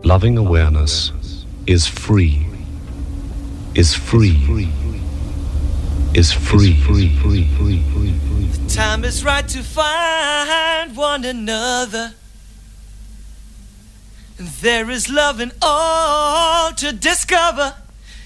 Loving awareness is free, is free, is free. The time is right to find one another. And there is love in all to discover.